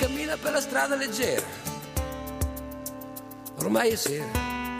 cammina per la strada leggera. Ormai è sera